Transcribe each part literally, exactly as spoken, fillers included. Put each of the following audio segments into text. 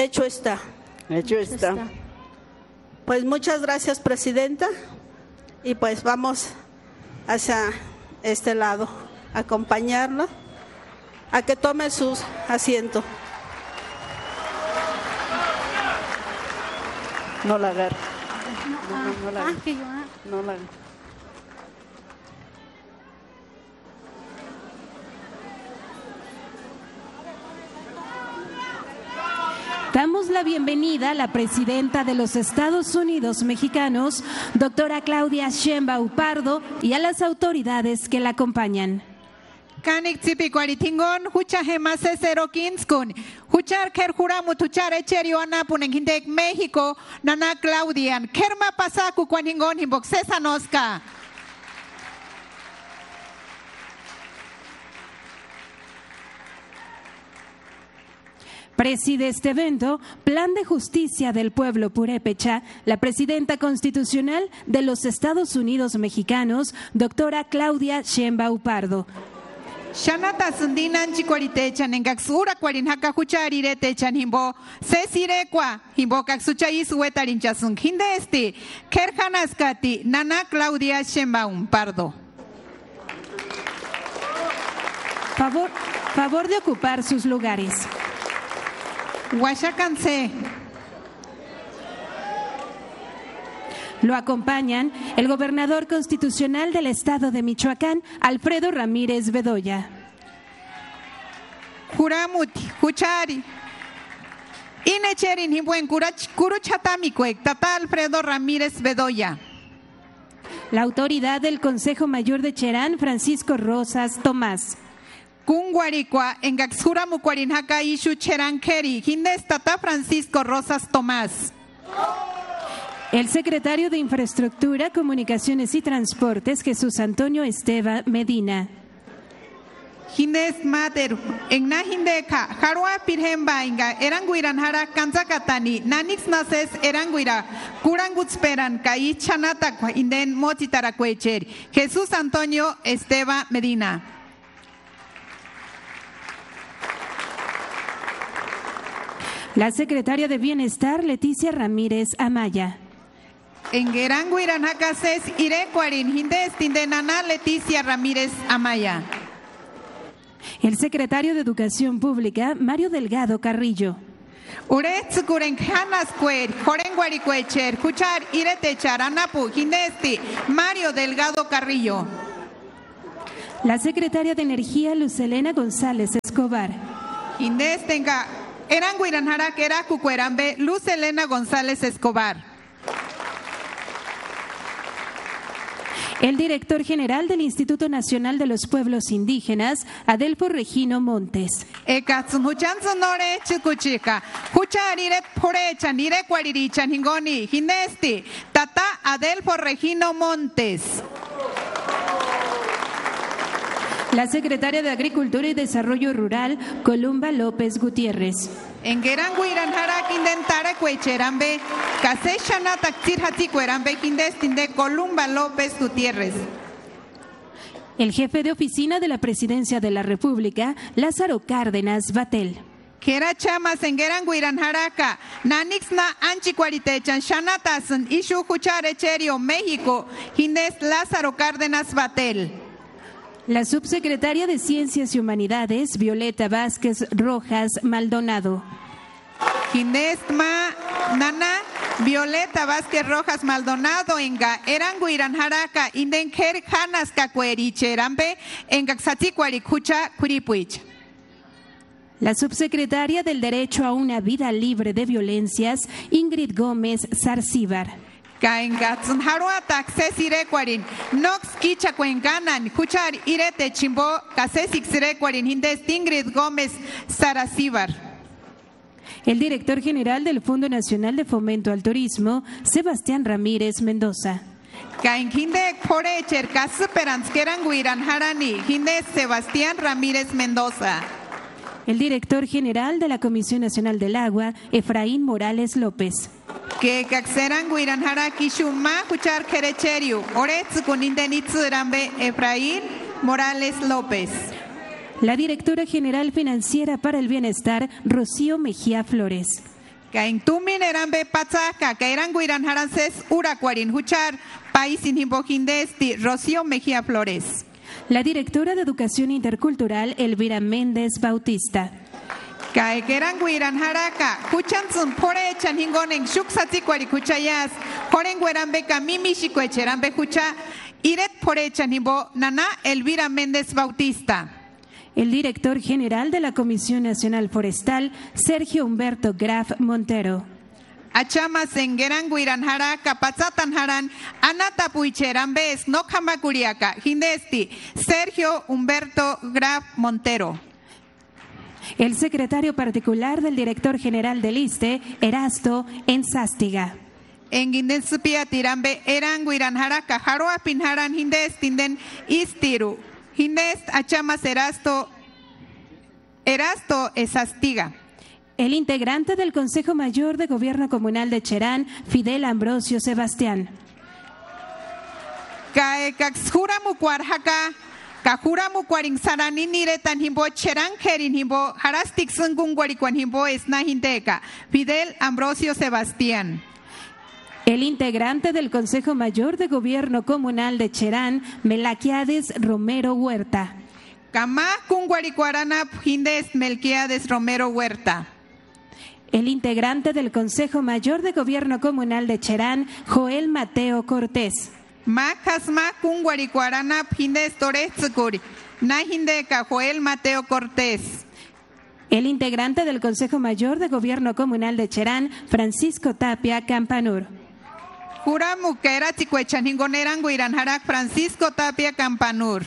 Hecho está. Hecho está. Pues muchas gracias, presidenta. Y pues vamos hacia este lado, a acompañarla, a que tome su asiento. No la agarre. No, no, no la agarre. No la agarre. Damos la bienvenida a la presidenta de los Estados Unidos mexicanos, doctora Claudia Sheinbaum Pardo, y a las autoridades que la acompañan. Kanik tipi kwaritingon hucha hemase zero kinskun huchar ker juramu tuchar echerio anapunen hindek México nana Claudian kerma pasaku kwaningon himboxesa noska. Preside este evento, Plan de Justicia del Pueblo Purépecha, la presidenta constitucional de los Estados Unidos mexicanos, doctora Claudia Sheinbaum Pardo. Shanata sundinan chikuaritechan en gaxura cuarinhaka hucharirete himbo sesirekwa himbo kaxuchai suetarinchasun hindesti kerhanaskati nana Claudia Sheinbaum Pardo. Favor, favor de ocupar sus lugares. Huachacanse. Lo acompañan el gobernador constitucional del estado de Michoacán, Alfredo Ramírez Bedoya. Juramuti, Juchari. Inecherin himbuen kuruchatamicuec, tata Alfredo Ramírez Bedoya. La autoridad del Consejo Mayor de Cherán, Francisco Rosas Tomás. Kunguaricua, en Gaxura Mucuarinhaca Ishu Cherankeri, Hindes Tata Francisco Rosas Tomás. El secretario de Infraestructura, Comunicaciones y Transportes, Jesús Antonio Esteva Medina. Hindes Mater, en Nahindeca, Harua Pirhemba, Inga, Eranguiranjara, Kanzakatani, Nanix Naces, Eranguira, Kurangutsperan, Kai Chanata, Inden Motitaracuecher, Jesús Antonio Esteva Medina. La secretaria de Bienestar, Leticia Ramírez Amaya. En Geranguiranjacases, Irecuarin, Hindes Tindenana, Leticia Ramírez Amaya. El secretario de Educación Pública, Mario Delgado Carrillo. Uretsukuren Hanascuer, Jorenguaricuecher, Cuchar, Iretechar, Anapu, Hindesti, Mario Delgado Carrillo. La secretaria de Energía, Luz Elena González Escobar. Hindestenga. Eranguiranjara que era Cucuerambe, Luz Elena González Escobar. El director general del Instituto Nacional de los Pueblos Indígenas, Adelfo Regino Montes. Ekatsun huchansun nore chukuchika, huchariret porechan, irecuaririchan hingoni, hinesti, tata Adelfo Regino Montes. La secretaria de Agricultura y Desarrollo Rural, Columba López Gutiérrez. En Geranguiranjara Quindentara Cuecherambe, Casechana Taxirhati Cuerambe Quindestinde, Columba López Gutiérrez. El jefe de oficina de la Presidencia de la República, Lázaro Cárdenas Batel. Kera chamas en Geranguiranjaraca, Nanixna Anchicuaritechan, Shanatasan, Ishu Jucharecherio, México, Hindes Lázaro Cárdenas Batel. La subsecretaria de Ciencias y Humanidades, Violeta Vázquez Rojas Maldonado. Ginestma Nana Violeta Vázquez Rojas Maldonado enga Eranguiranjaraca Indenker Hanas Cacuericherambe en Gaxaticuaricucha Curipuich. La subsecretaria del Derecho a una Vida Libre de Violencias, Ingrid Gómez Zarcíbar. Kaingatsun harua taxes irequarin, nox kicha cuenganan, huchar irete chimbo, casesix irequarin, hindes Ingrid Gómez Saracíbar. El director general del Fondo Nacional de Fomento al Turismo, Sebastián Ramírez Mendoza. Kain hinde porecher casuperanzqueran guiran harani, hindes Sebastián Ramírez Mendoza. El director general de la Comisión Nacional del Agua, Efraín Morales López. Que caxeran guiranjara kishuma kuchar kerecherio, oretz con indenitzrambe Efraín Morales López. La directora general financiera para el bienestar, Rocío Mejía Flores. Kain tumin erambe patzaka, kairangu iran harances uracuarin, huchar, país in hindesti, Rocío Mejía Flores. La directora de Educación Intercultural, Elvira Méndez Bautista. Kae kerangu iran haraka, huchanzun pore echan hingonen, shuksati cuari huchayas, porengu erambe kamimi shikuecherambe hucha, iret pore echan himbo, nana Elvira Méndez Bautista. El director general de la Comisión Nacional Forestal, Sergio Humberto Graf Montero. Achamas en Gerangu Iranjara, Capazatan Haran, Anata Puicherambes, no Kamakuriaka, Hindesti, Sergio Humberto Graf Montero. El secretario particular del director general del ISSSTE, Erasto Enzástiga. En Guindensupia Tirambe, Erangu Iranjara, Cajaroa Pinharan, Hindestinden, Istiru. Hindest Achamas Erasto, Erasto Esastiga. El integrante del Consejo Mayor de Gobierno Comunal de Cherán, Fidel Ambrosio Sebastián. Kae Kaxjuramu Cuarjaca, Cajuramu Cuarinzaranin Niretan Himbo, Cherán Kerin Himbo, Harastik Sungun Guaricuan Himbo, Esnahinteca, Fidel Ambrosio Sebastián. El integrante del Consejo Mayor de Gobierno Comunal de Cherán, Melquiades Romero Huerta. Camá Cunguaricuarana Hindes Melquiades Romero Huerta. El integrante del Consejo Mayor de Gobierno Comunal de Cherán, Joel Mateo Cortés. Macasma Cunguaricuarana Hindes Torezcuri, Nahindeca Joel Mateo Cortés. El integrante del Consejo Mayor de Gobierno Comunal de Cherán, Francisco Tapia Campanur. Juramu Keraticuechan Hingonerangu Iranjarak Francisco Tapia Campanur.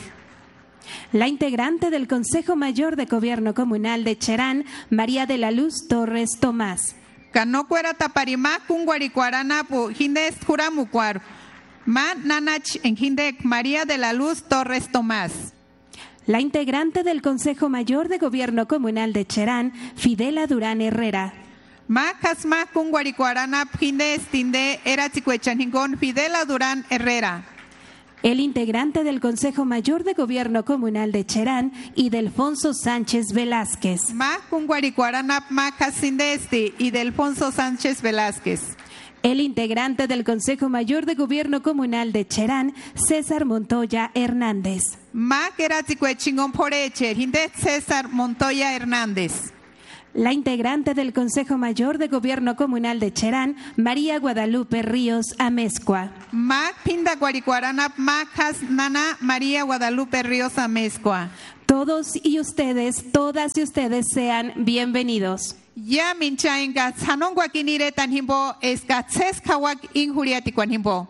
La integrante del Consejo Mayor de Gobierno Comunal de Cherán, María de la Luz Torres Tomás. Canocuera Taparimá Cunguaricuaranapu Hindes Juramucuar. Ma Nanach en Hindec María de la Luz Torres Tomás. La integrante del Consejo Mayor de Gobierno Comunal de Cherán, Fidela Durán Herrera. Ma Casma Cunguaricuarana Hindes Tinde Eraticuechan Hingon Fidela Durán Herrera. El integrante del Consejo Mayor de Gobierno Comunal de Cherán, Idelfonso Sánchez Velázquez. Ma Cunguaricuarana Ma Casindesti Idelfonso Sánchez Velázquez. El integrante del Consejo Mayor de Gobierno Comunal de Cherán, César Montoya Hernández. Ma Keraticuechingon Porecher Hindes César Montoya Hernández. La integrante del Consejo Mayor de Gobierno Comunal de Cherán, María Guadalupe Ríos Amezcua. Ma Pinda Guaricuarana Ma Cas Nana María Guadalupe Ríos Amezcua. Todos y ustedes, todas y ustedes sean bienvenidos. Ya minchainga sanongwakinire tanhimbo escatzeskawak injuriatikuanhimbo.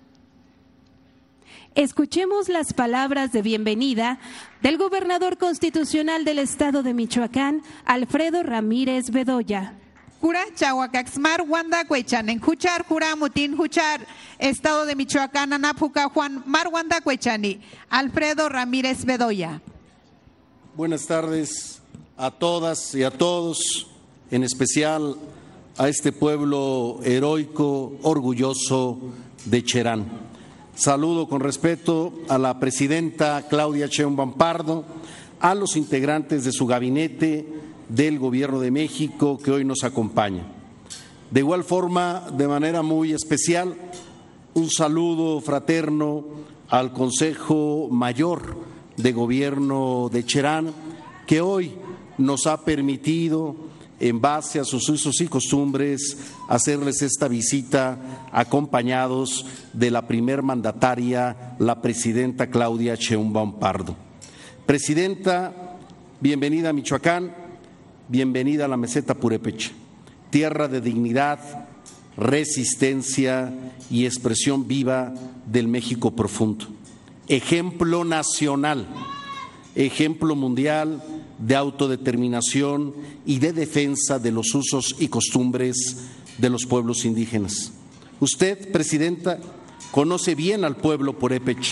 Escuchemos las palabras de bienvenida del gobernador constitucional del estado de Michoacán, Alfredo Ramírez Bedoya. Jura Chahuacaxmar Wanda Cuechan, en Juchar, Jura Mutín, Juchar, estado de Michoacán, Anapuca, Juan Mar Wanda Cuechani, Alfredo Ramírez Bedoya. Buenas tardes a todas y a todos, en especial a este pueblo heroico, orgulloso de Cherán. Saludo con respeto a la presidenta Claudia Sheinbaum Pardo, a los integrantes de su gabinete del Gobierno de México que hoy nos acompaña. De igual forma, de manera muy especial, un saludo fraterno al Consejo Mayor de Gobierno de Cherán, que hoy nos ha permitido, en base a sus usos y costumbres, hacerles esta visita acompañados de la primer mandataria, la presidenta Claudia Sheinbaum Pardo. Presidenta, bienvenida a Michoacán, bienvenida a la meseta purépecha, tierra de dignidad, resistencia y expresión viva del México profundo. Ejemplo nacional, ejemplo mundial de autodeterminación y de defensa de los usos y costumbres de los pueblos indígenas. Usted, presidenta, conoce bien al pueblo purépecha.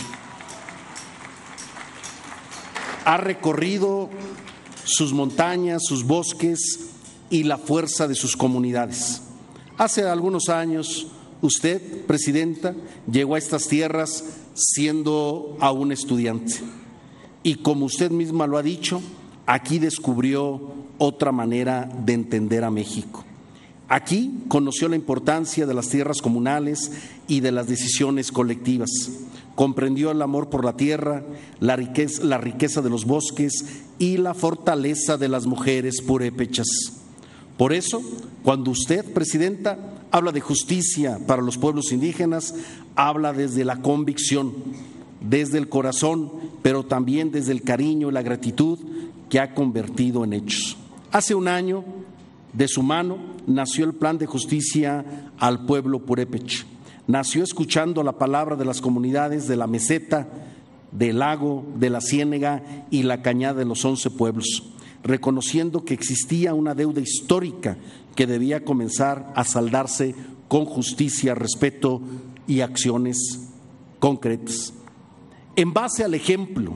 Ha recorrido sus montañas, sus bosques y la fuerza de sus comunidades. Hace algunos años, usted, presidenta, llegó a estas tierras siendo aún estudiante. Y como usted misma lo ha dicho, aquí descubrió otra manera de entender a México. Aquí conoció la importancia de las tierras comunales y de las decisiones colectivas. Comprendió el amor por la tierra, la riqueza, la riqueza de los bosques y la fortaleza de las mujeres purépechas. Por eso, cuando usted, Presidenta, habla de justicia para los pueblos indígenas, habla desde la convicción, desde el corazón, pero también desde el cariño y la gratitud que ha convertido en hechos. Hace un año, de su mano, nació el Plan de Justicia al Pueblo Purépech. Nació escuchando la palabra de las comunidades de la meseta, del lago, de la ciénega y la cañada de los once pueblos, reconociendo que existía una deuda histórica que debía comenzar a saldarse con justicia, respeto y acciones concretas. En base al ejemplo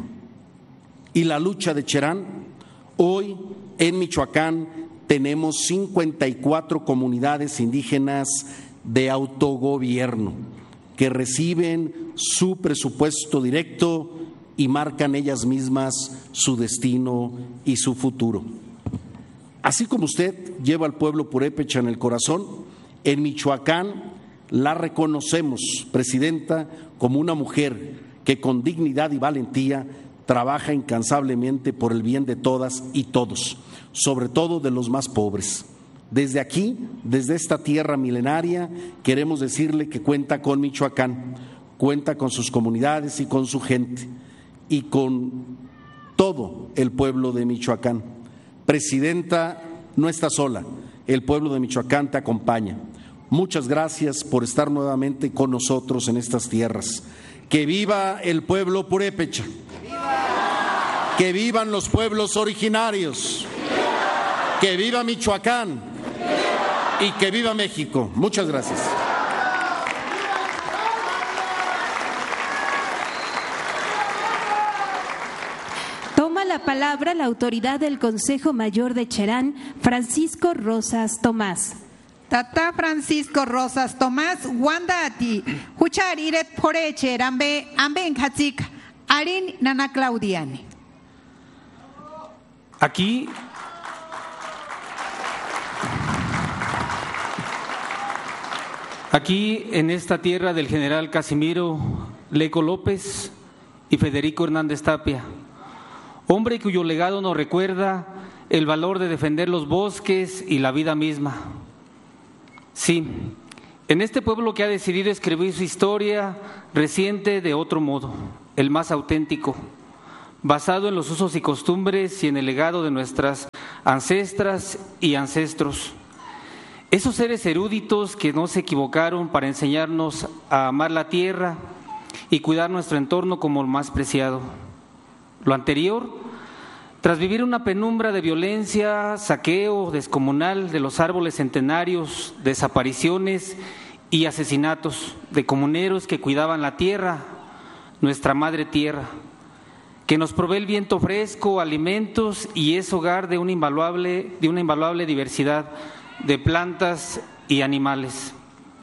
y la lucha de Cherán, hoy en Michoacán tenemos cincuenta y cuatro comunidades indígenas de autogobierno que reciben su presupuesto directo y marcan ellas mismas su destino y su futuro. Así como usted lleva al pueblo purépecha en el corazón, en Michoacán la reconocemos, Presidenta, como una mujer que con dignidad y valentía trabaja incansablemente por el bien de todas y todos, sobre todo de los más pobres. Desde aquí, desde esta tierra milenaria, queremos decirle que cuenta con Michoacán, cuenta con sus comunidades y con su gente y con todo el pueblo de Michoacán. Presidenta, no está sola, el pueblo de Michoacán te acompaña. Muchas gracias por estar nuevamente con nosotros en estas tierras. Que viva el pueblo purépecha. ¡Viva! Que vivan los pueblos originarios. ¡Viva! Que viva Michoacán. ¡Viva! Y que viva México. Muchas gracias. Toma la palabra la autoridad del Consejo Mayor de Cherán, Francisco Rosas Tomás. Tata Francisco Rosas Tomás, Wanda Ati, Huchar Iret Poreche, Rambe, Ambe en Katzik, Arin Nana Claudiani. Aquí, aquí en esta tierra del general Casimiro Leco López y Federico Hernández Tapia, hombre cuyo legado nos recuerda el valor de defender los bosques y la vida misma. Sí, en este pueblo que ha decidido escribir su historia reciente de otro modo, el más auténtico, basado en los usos y costumbres y en el legado de nuestras ancestras y ancestros. Esos seres eruditos que no se equivocaron para enseñarnos a amar la tierra y cuidar nuestro entorno como el más preciado. Lo anterior, tras vivir una penumbra de violencia, saqueo descomunal de los árboles centenarios, desapariciones y asesinatos de comuneros que cuidaban la tierra, nuestra madre tierra, que nos provee el viento fresco, alimentos y es hogar de una invaluable, de una invaluable diversidad de plantas y animales.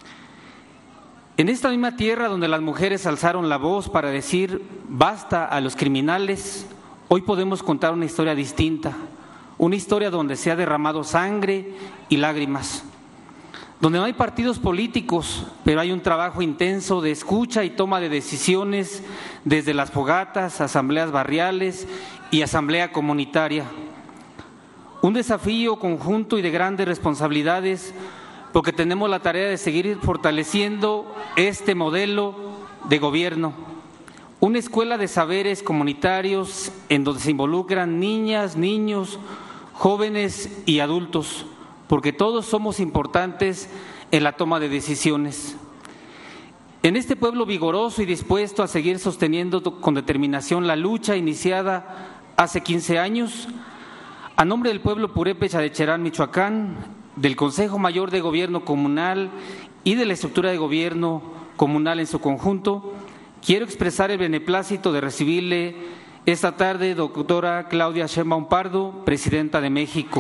En esta misma tierra donde las mujeres alzaron la voz para decir basta a los criminales, hoy podemos contar una historia distinta, una historia donde se ha derramado sangre y lágrimas, donde no hay partidos políticos, pero hay un trabajo intenso de escucha y toma de decisiones desde las fogatas, asambleas barriales y asamblea comunitaria. Un desafío conjunto y de grandes responsabilidades, porque tenemos la tarea de seguir fortaleciendo este modelo de gobierno. Una escuela de saberes comunitarios en donde se involucran niñas, niños, jóvenes y adultos, porque todos somos importantes en la toma de decisiones. En este pueblo vigoroso y dispuesto a seguir sosteniendo con determinación la lucha iniciada hace quince años, a nombre del pueblo purépecha de Cherán, Michoacán, del Consejo Mayor de Gobierno Comunal y de la estructura de gobierno comunal en su conjunto, quiero expresar el beneplácito de recibirle esta tarde, doctora Claudia Sheinbaum Pardo, Presidenta de México.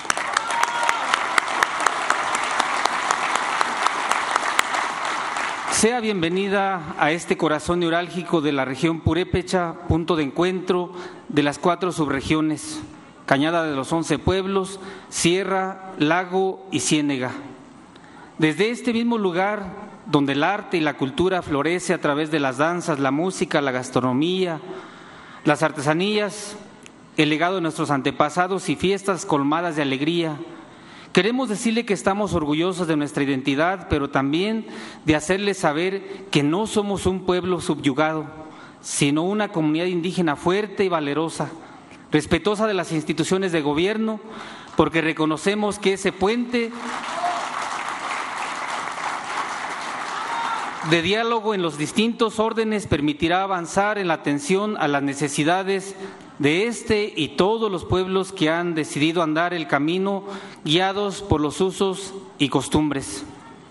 Sea bienvenida a este corazón neurálgico de la región purépecha, punto de encuentro de las cuatro subregiones, Cañada de los Once Pueblos, Sierra, Lago y Ciénega. Desde este mismo lugar, donde el arte y la cultura florece a través de las danzas, la música, la gastronomía, las artesanías, el legado de nuestros antepasados y fiestas colmadas de alegría, queremos decirle que estamos orgullosos de nuestra identidad, pero también de hacerle saber que no somos un pueblo subyugado, sino una comunidad indígena fuerte y valerosa, respetuosa de las instituciones de gobierno, porque reconocemos que ese puente de diálogo en los distintos órdenes permitirá avanzar en la atención a las necesidades de este y todos los pueblos que han decidido andar el camino guiados por los usos y costumbres.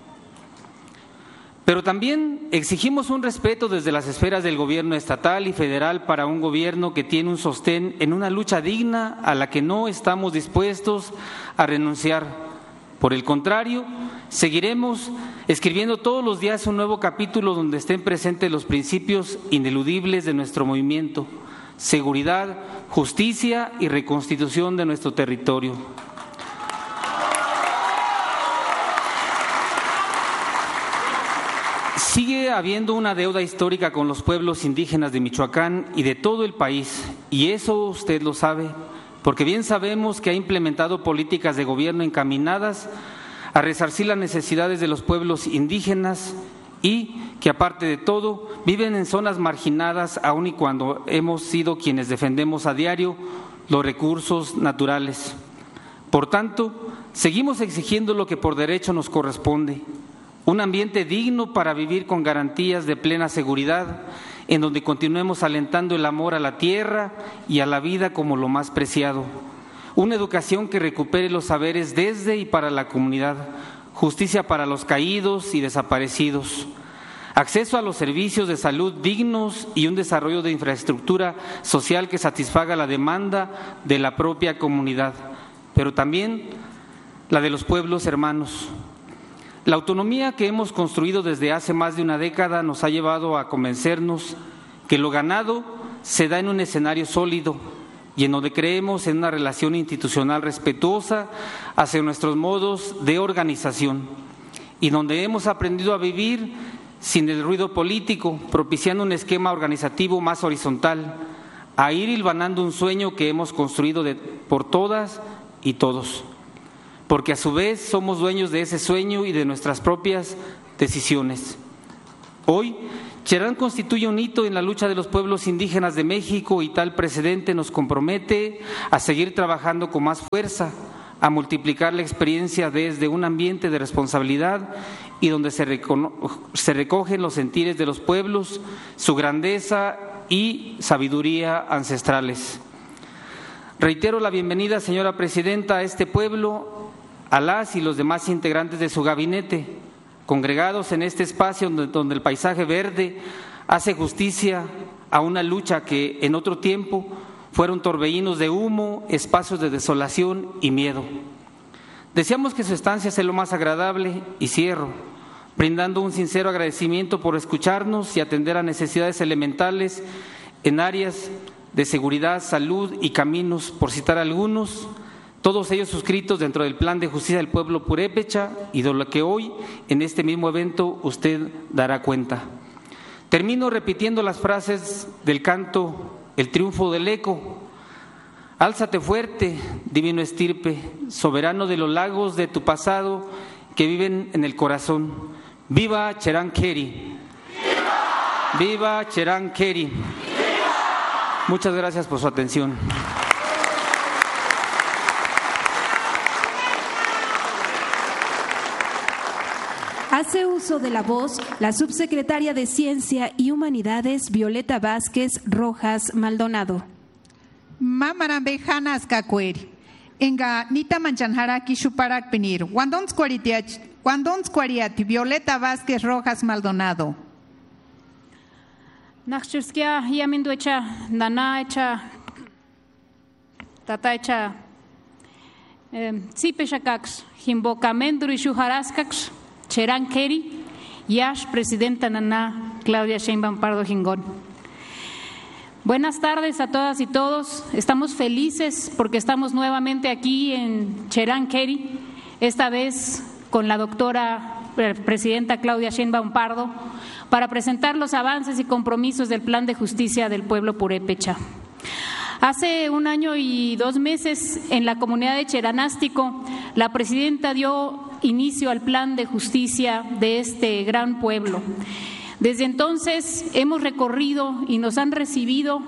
Pero también exigimos un respeto desde las esferas del gobierno estatal y federal para un gobierno que tiene un sostén en una lucha digna a la que no estamos dispuestos a renunciar. Por el contrario, seguiremos escribiendo todos los días un nuevo capítulo donde estén presentes los principios ineludibles de nuestro movimiento: seguridad, justicia y reconstitución de nuestro territorio. Sigue habiendo una deuda histórica con los pueblos indígenas de Michoacán y de todo el país, y eso usted lo sabe, porque bien sabemos que ha implementado políticas de gobierno encaminadas a resarcir las necesidades de los pueblos indígenas y que, aparte de todo, viven en zonas marginadas, aun y cuando hemos sido quienes defendemos a diario los recursos naturales. Por tanto, seguimos exigiendo lo que por derecho nos corresponde: un ambiente digno para vivir con garantías de plena seguridad, en donde continuemos alentando el amor a la tierra y a la vida como lo más preciado. Una educación que recupere los saberes desde y para la comunidad, justicia para los caídos y desaparecidos, acceso a los servicios de salud dignos y un desarrollo de infraestructura social que satisfaga la demanda de la propia comunidad, pero también la de los pueblos hermanos. La autonomía que hemos construido desde hace más de una década nos ha llevado a convencernos que lo ganado se da en un escenario sólido y en donde creemos en una relación institucional respetuosa hacia nuestros modos de organización, y donde hemos aprendido a vivir sin el ruido político, propiciando un esquema organizativo más horizontal, a ir hilvanando un sueño que hemos construido de, por todas y todos, porque a su vez somos dueños de ese sueño y de nuestras propias decisiones. Hoy, Cherán constituye un hito en la lucha de los pueblos indígenas de México, y tal precedente nos compromete a seguir trabajando con más fuerza, a multiplicar la experiencia desde un ambiente de responsabilidad y donde se, recono- se recogen los sentires de los pueblos, su grandeza y sabiduría ancestrales. Reitero la bienvenida, señora presidenta, a este pueblo, a las y los demás integrantes de su gabinete, congregados en este espacio donde, donde el paisaje verde hace justicia a una lucha que en otro tiempo fueron torbellinos de humo, espacios de desolación y miedo. Deseamos que su estancia sea lo más agradable, y cierro brindando un sincero agradecimiento por escucharnos y atender a necesidades elementales en áreas de seguridad, salud y caminos, por citar algunos, todos ellos suscritos dentro del Plan de Justicia del Pueblo Purépecha, y de lo que hoy en este mismo evento usted dará cuenta. Termino repitiendo las frases del canto El triunfo del eco. Álzate fuerte, divino estirpe, soberano de los lagos de tu pasado que viven en el corazón. ¡Viva Cherán Keri! ¡Viva! ¡Viva Cherán Keri! ¡Viva! Muchas gracias por su atención. Hace uso de la voz la subsecretaria de Ciencia y Humanidades, Violeta Vázquez Rojas Maldonado. Mamarambe Hanas Kakueri. Enga Nita Manchanjara Kishuparak Penir. Wandons Cuaritiach, Wandons Cuariati, Violeta Vázquez Rojas Maldonado. Naxchuskia yamindu echa, nana echa, tata echa, Tzipeshakax, Jimbocamendru y Shuharaskax. Cherán Keri, Yash, presidenta Nana Claudia Sheinbaum Pardo Jingón. Buenas tardes a todas y todos. Estamos felices porque estamos nuevamente aquí en Cherán Keri, esta vez con la doctora presidenta Claudia Sheinbaum Pardo, para presentar los avances y compromisos del Plan de Justicia del Pueblo Purépecha. Hace un año y dos meses, en la comunidad de Cheranástico, la presidenta dio inicio al Plan de Justicia de este gran pueblo. Desde entonces hemos recorrido y nos han recibido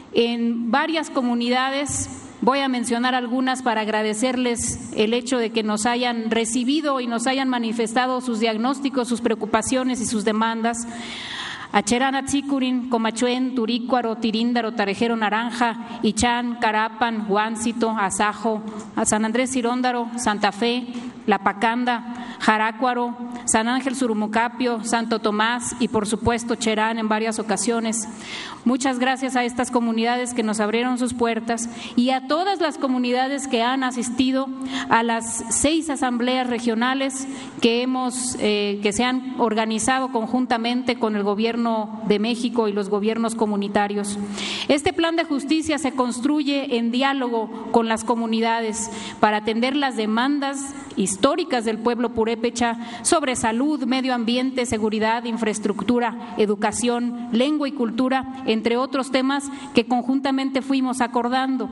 en varias comunidades. Voy a mencionar algunas para agradecerles el hecho de que nos hayan recibido y nos hayan manifestado sus diagnósticos, sus preocupaciones y sus demandas. A Cherán, Tzikurin, Comachuen, Turícuaro, Tiríndaro, Tarejero, Naranja, Ichán, Carapan, Huáncito, Azajo, a San Andrés Ciróndaro, Santa Fe, La Pacanda, Jarácuaro, San Ángel Surumucapio, Santo Tomás y por supuesto Cherán en varias ocasiones. Muchas gracias a estas comunidades que nos abrieron sus puertas y a todas las comunidades que han asistido a las seis asambleas regionales que hemos eh, que se han organizado conjuntamente con el gobierno de México y los gobiernos comunitarios. Este plan de justicia se construye en diálogo con las comunidades para atender las demandas históricas del pueblo purépecha sobre salud, medio ambiente, seguridad, infraestructura, educación, lengua y cultura, entre otros temas que conjuntamente fuimos acordando.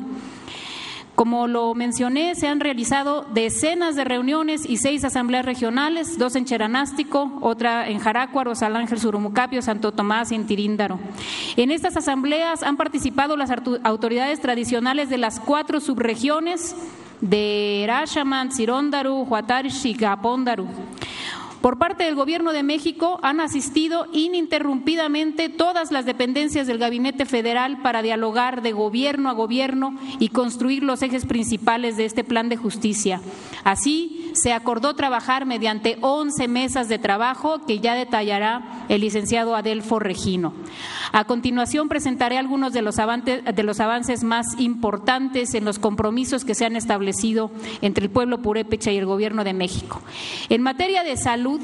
Como lo mencioné, se han realizado decenas de reuniones y seis asambleas regionales, dos en Cheranástico, otra en Jarácuaro, San Ángel Surumucapio, Santo Tomás y en Tiríndaro. En estas asambleas han participado las autoridades tradicionales de las cuatro subregiones de Erashaman, Ciróndaro, Huatarsh y Capóndaro. Por parte del Gobierno de México han asistido ininterrumpidamente todas las dependencias del Gabinete Federal para dialogar de gobierno a gobierno y construir los ejes principales de este plan de justicia. Así, se acordó trabajar mediante once mesas de trabajo que ya detallará el licenciado Adelfo Regino. A continuación presentaré algunos de los avances, de los avances más importantes en los compromisos que se han establecido entre el pueblo purépecha y el Gobierno de México. En materia de salud,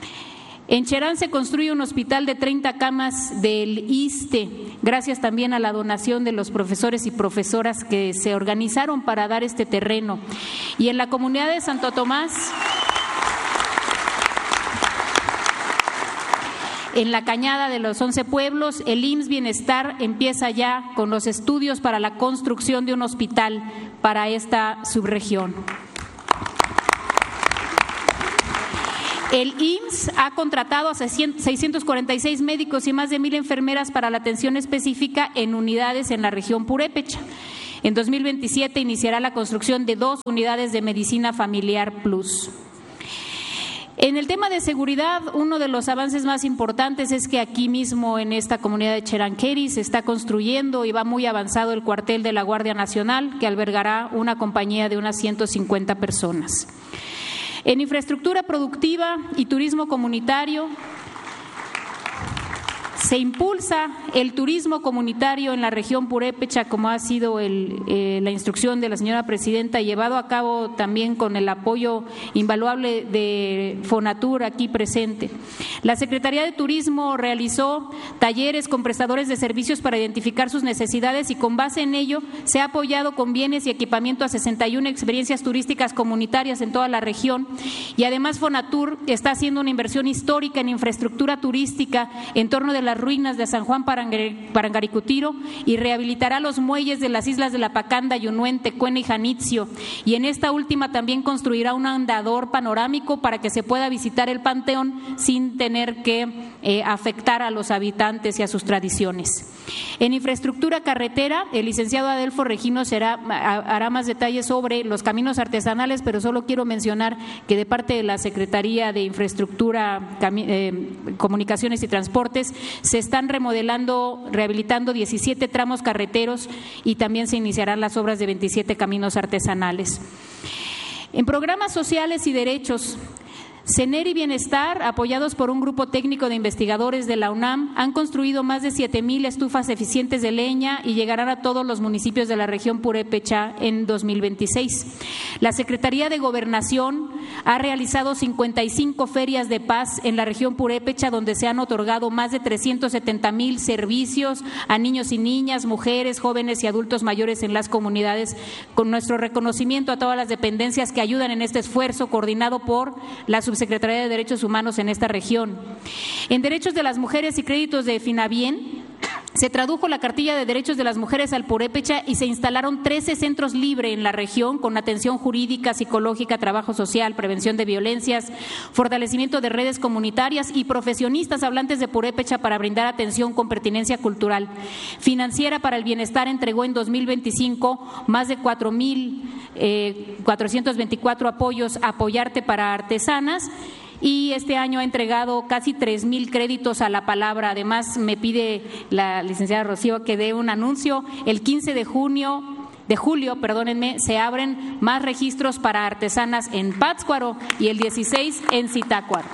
en Cherán se construye un hospital de treinta camas del ISSSTE, gracias también a la donación de los profesores y profesoras que se organizaron para dar este terreno. Y en la comunidad de Santo Tomás, en la Cañada de los Once Pueblos, el I M S S Bienestar empieza ya con los estudios para la construcción de un hospital para esta subregión. El I M S S ha contratado a seiscientos cuarenta y seis médicos y más de mil enfermeras para la atención específica en unidades en la región purépecha. En dos mil veintisiete iniciará la construcción de dos unidades de medicina familiar plus. En el tema de seguridad, uno de los avances más importantes es que aquí mismo en esta comunidad de Cherán Keri se está construyendo y va muy avanzado el cuartel de la Guardia Nacional, que albergará una compañía de unas ciento cincuenta personas. En infraestructura productiva y turismo comunitario, se impulsa el turismo comunitario en la región purépecha, como ha sido el, eh, la instrucción de la señora presidenta, llevado a cabo también con el apoyo invaluable de Fonatur aquí presente. La Secretaría de Turismo realizó talleres con prestadores de servicios para identificar sus necesidades y con base en ello se ha apoyado con bienes y equipamiento a sesenta y una experiencias turísticas comunitarias en toda la región y además Fonatur está haciendo una inversión histórica en infraestructura turística en torno de las ruinas de San Juan Parangaricutiro y rehabilitará los muelles de las islas de La Pacanda, Yunuen, Tecuena y Janitzio, y en esta última también construirá un andador panorámico para que se pueda visitar el panteón sin tener que eh, afectar a los habitantes y a sus tradiciones. En infraestructura carretera, el licenciado Adelfo Regino será, hará más detalles sobre los caminos artesanales, pero solo quiero mencionar que de parte de la Secretaría de Infraestructura, eh, Comunicaciones y Transportes se están remodelando, rehabilitando diecisiete tramos carreteros y también se iniciarán las obras de veintisiete caminos artesanales. En programas sociales y derechos, CENER y Bienestar, apoyados por un grupo técnico de investigadores de la UNAM, han construido más de siete mil estufas eficientes de leña y llegarán a todos los municipios de la región purépecha en dos mil veintiséis. La Secretaría de Gobernación ha realizado cincuenta y cinco ferias de paz en la región purépecha, donde se han otorgado más de trescientos setenta mil servicios a niños y niñas, mujeres, jóvenes y adultos mayores en las comunidades, con nuestro reconocimiento a todas las dependencias que ayudan en este esfuerzo coordinado por la Subsecretaría de Derechos Humanos en esta región. En derechos de las mujeres y créditos de Finabien, se tradujo la cartilla de derechos de las mujeres al purépecha y se instalaron trece centros libres en la región con atención jurídica, psicológica, trabajo social, prevención de violencias, fortalecimiento de redes comunitarias y profesionistas hablantes de purépecha para brindar atención con pertinencia cultural. Financiera para el Bienestar entregó en dos mil veinticinco más de cuatro mil cuatrocientos veinticuatro apoyos a Apoyarte para artesanas, y este año ha entregado casi tres mil créditos a la palabra. Además, me pide la licenciada Rocío que dé un anuncio. El quince de junio, de julio, perdónenme, se abren más registros para artesanas en Pátzcuaro y el dieciséis en Zitácuaro.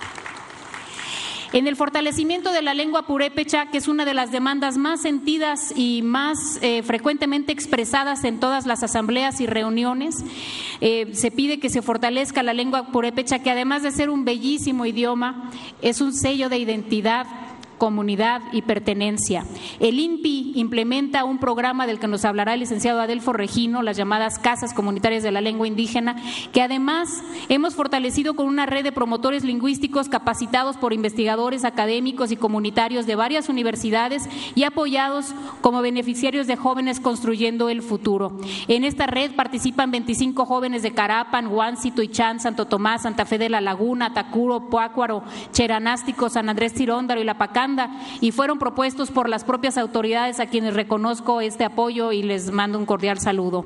En el fortalecimiento de la lengua purépecha, que es una de las demandas más sentidas y más eh, frecuentemente expresadas en todas las asambleas y reuniones, eh, se pide que se fortalezca la lengua purépecha, que además de ser un bellísimo idioma, es un sello de identidad, comunidad y pertenencia. El I N P I implementa un programa del que nos hablará el licenciado Adelfo Regino, las llamadas Casas Comunitarias de la Lengua Indígena, que además hemos fortalecido con una red de promotores lingüísticos capacitados por investigadores académicos y comunitarios de varias universidades y apoyados como beneficiarios de Jóvenes Construyendo el Futuro. En esta red participan veinticinco jóvenes de Carapan, Huansi, Tuichán, Santo Tomás, Santa Fe de la Laguna, Tacuro, Pátzcuaro, Cheranástico, San Andrés Tiróndaro y La Pacanda, y fueron propuestos por las propias autoridades, a quienes reconozco este apoyo y les mando un cordial saludo.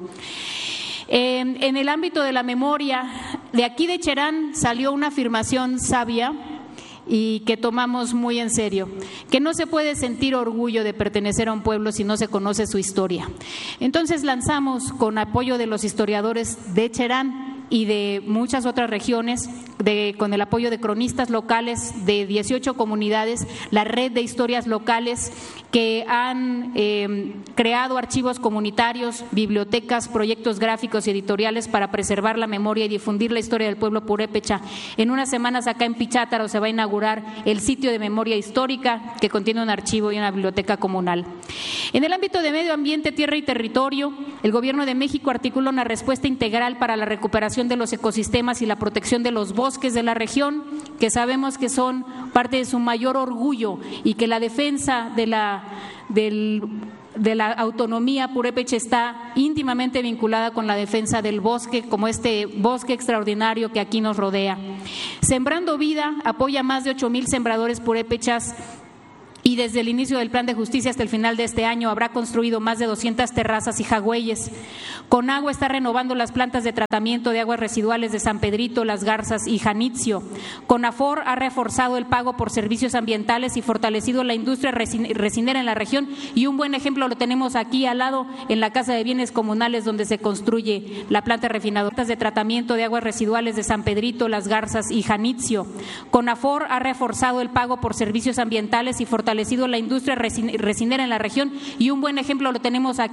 En, en el ámbito de la memoria, de aquí de Cherán salió una afirmación sabia y que tomamos muy en serio, que no se puede sentir orgullo de pertenecer a un pueblo si no se conoce su historia. Entonces lanzamos, con apoyo de los historiadores de Cherán y de muchas otras regiones, de, con el apoyo de cronistas locales de dieciocho comunidades, la red de historias locales que han eh, creado archivos comunitarios, bibliotecas, proyectos gráficos y editoriales para preservar la memoria y difundir la historia del pueblo purépecha. En unas semanas acá en Pichátaro se va a inaugurar el sitio de memoria histórica, que contiene un archivo y una biblioteca comunal. En el ámbito de medio ambiente, tierra y territorio, el Gobierno de México articula una respuesta integral para la recuperación de los ecosistemas y la protección de los bosques de la región, que sabemos que son parte de su mayor orgullo, y que la defensa de la, del, de la autonomía purépecha está íntimamente vinculada con la defensa del bosque, como este bosque extraordinario que aquí nos rodea. Sembrando Vida apoya más de ocho mil sembradores purépechas, y desde el inicio del Plan de Justicia hasta el final de este año habrá construido más de doscientas terrazas y jagüeyes. Conagua está renovando las plantas de tratamiento de aguas residuales de San Pedrito, Las Garzas y Janitzio. Conafor ha reforzado el pago por servicios ambientales y fortalecido la industria resinera en la región, y un buen ejemplo lo tenemos aquí al lado, en la Casa de Bienes Comunales, donde se construye la planta refinadora de tratamiento de aguas residuales de San Pedrito, Las Garzas y Janitzio. Conafor ha reforzado el pago por servicios ambientales y fortalecido la industria resinera en la región, y un buen ejemplo lo tenemos aquí